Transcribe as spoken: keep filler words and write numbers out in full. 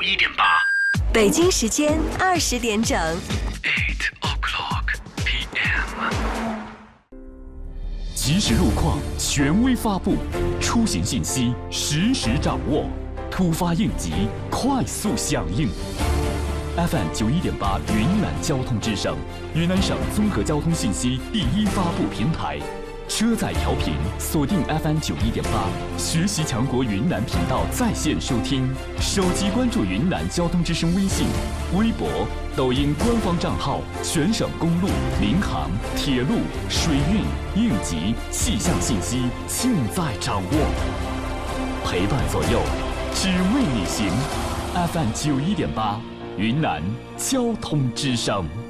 一点八。 北京时间二十点整。 Eight o'clock p m。 即时路况，权威发布，出行信息实时掌握，突发应急，快速响应。F M 九一点八云南交通之声，云南省综合交通信息第一发布平台。车载调频锁定 F M 九一点八，学习强国云南频道在线收听，手机关注云南交通之声微信、微博、抖音官方账号，全省公路、民航、铁路、水运、应急、气象信息尽在掌握，陪伴左右，只为你行。F M 九一点八，云南交通之声。